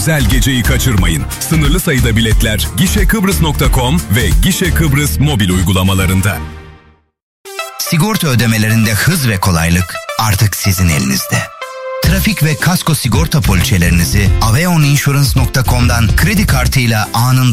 özel geceyi kaçırmayın. Sınırlı sayıda biletler gişekıbrıs.com ve Gişe Kıbrıs mobil uygulamalarında. Sigorta ödemelerinde hız ve kolaylık artık sizin elinizde. Trafik ve kasko sigorta poliçelerinizi aveoninsurance.com'dan kredi kartıyla anında